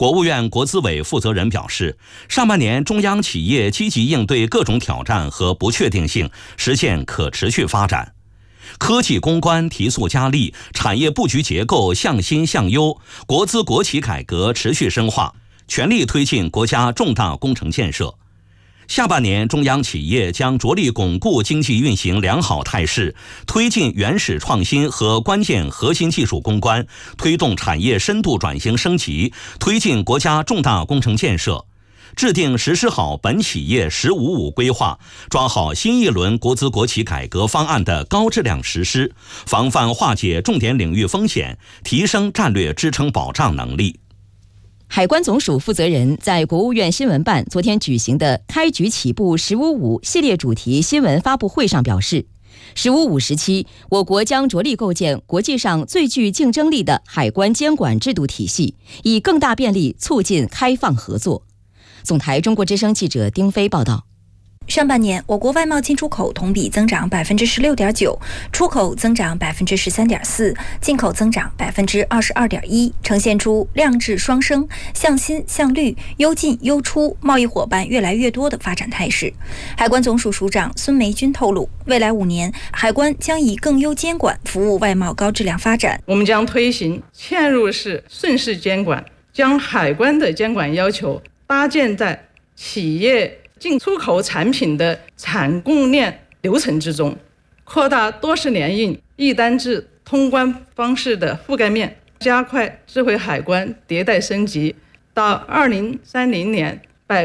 国务院国资委负责人表示，上半年中央企业积极应对各种挑战和不确定性，实现可持续发展。科技攻关提速加力，产业布局结构向新向优，国资国企改革持续深化，全力推进国家重大工程建设。下半年，中央企业将着力巩固经济运行良好态势，推进原始创新和关键核心技术攻关，推动产业深度转型升级，推进国家重大工程建设。制定实施好本企业“1055”规划，抓好新一轮国资国企改革方案的高质量实施，防范化解重点领域风险，提升战略支撑保障能力。 海关总署负责人在国务院新闻办昨天举行的开局起步“1055”系列主题新闻发布会上表示，“1055”时期，我国将着力构建国际上最具竞争力的海关监管制度体系，以更大便利促进开放合作。总台中国之声记者丁飞报道。 上半年，我国外贸进出口同比增长16.9%，出口增长13.4%，进口增长22.1%，呈现出量质双升、向新向绿、优进优出、贸易伙伴越来越多的发展态势。海关总署署长孙梅军透露，未来5年，海关将以更优监管服务外贸高质量发展。 我们将推行嵌入式顺势监管，将海关的监管要求搭建在企业进出口产品的产供链流程之中，扩大多式联运、一单制通关方式的覆盖面，加快智慧海关迭代升级。到2030年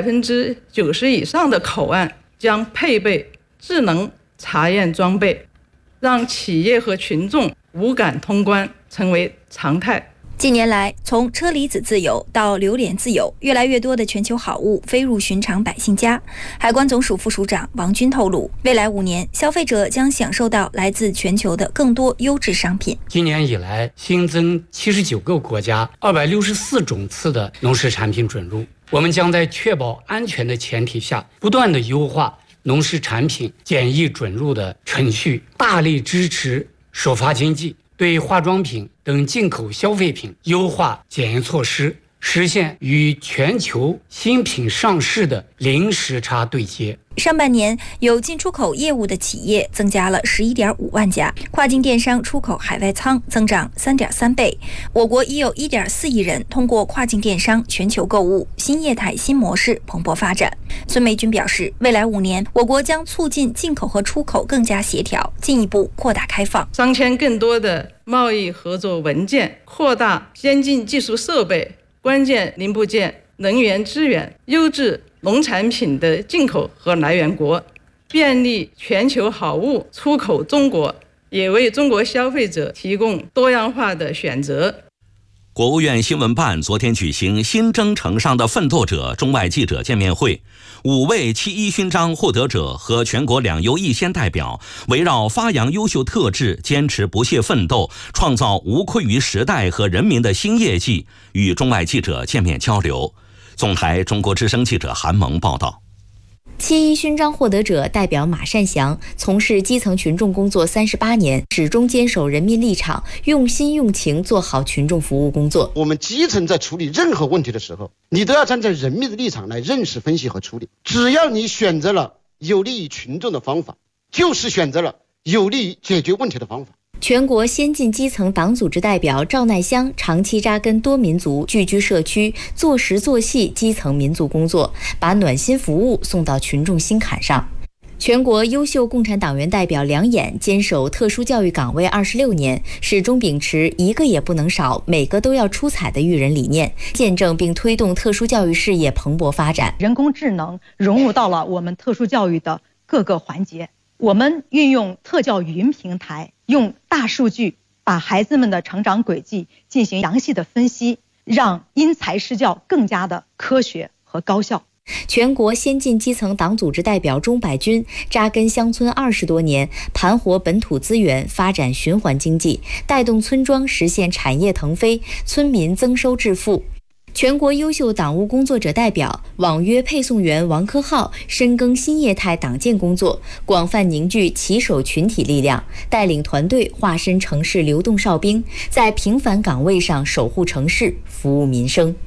，90%以上的口岸将配备智能查验装备，让企业和群众无感通关成为常态。 近年来，从车厘子自由到榴莲自由，越来越多的全球好物飞入寻常百姓家。海关总署副署长王军透露，未来5年，消费者将享受到来自全球的更多优质商品。 今年以来，新增79个国家264种次的农事产品准入。我们将在确保安全的前提下，不断地优化农事产品检疫准入的程序，大力支持首发经济，对化妆品等进口消费品优化检验措施，实现与全球新品上市的零时差对接。 上半年有进出口业务的企业增加了11.5万家，跨境电商出口海外仓增长3.3倍。我国已有1.4亿人通过跨境电商全球购物，新业态新模式蓬勃发展。孙梅军表示，未来5年，我国将促进进口和出口更加协调，进一步扩大开放， 商签更多的贸易合作文件，扩大先进技术设备、关键零部件、能源资源、优质农产品的进口和来源国，便利全球好物出口中国，也为中国消费者提供多样化的选择。 国务院新闻办昨天举行新征程上的奋斗者中外记者见面会，5位7·1勋章获得者和全国2优1先代表围绕发扬优秀特质、坚持不懈奋斗、创造无愧于时代和人民的新业绩，与中外记者见面交流。总台中国之声记者韩萌报道。 7·1勋章获得者代表马善祥从事基层群众工作38年，始终坚守人民立场，用心用情做好群众服务工作。 我们基层在处理任何问题的时候，你都要站在人民的立场来认识、分析和处理。只要你选择了有利于群众的方法，就是选择了有利于解决问题的方法。 全国先进基层党组织代表赵乃香长期扎根多民族，聚居社区，做实做细基层民族工作，把暖心服务送到群众心坎上。全国优秀共产党员代表梁衍坚守特殊教育岗位26年，始终秉持一个也不能少，每个都要出彩的育人理念，见证并推动特殊教育事业蓬勃发展。 人工智能融入到了我们特殊教育的各个环节，我们运用特教语音平台，用大数据把孩子们的成长轨迹进行详细的分析，让因材施教更加的科学和高效。 全国先进基层党组织代表钟百军扎根乡村20多年，盘活本土资源，发展循环经济，带动村庄实现产业腾飞，村民增收致富。全国优秀党务工作者代表网约配送员王科浩深耕新业态党建工作，广泛凝聚骑手群体力量，带领团队化身城市流动哨兵，在平凡岗位上守护城市，服务民生。